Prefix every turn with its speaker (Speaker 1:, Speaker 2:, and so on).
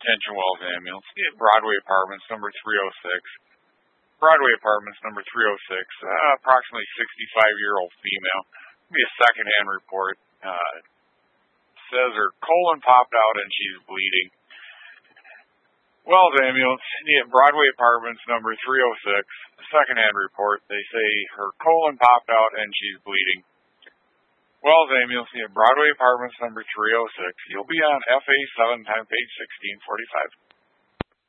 Speaker 1: Attention Wells Ambulance. Broadway Apartments, number 306. Broadway Apartments, number 306. Approximately 65-year-old female. Be a secondhand report. Says her colon popped out and she's bleeding. Wells Ambulance, Broadway Apartments, number 306. Secondhand report. They say her colon popped out and she's bleeding. Wells Ambulance, Broadway Apartments, number 306. You'll be on FA 7, time page 1645.